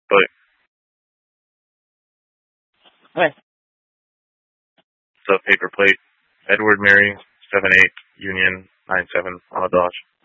But Hi. it's a paper plate. Edward Mary 78 Union 97 on a Dodge.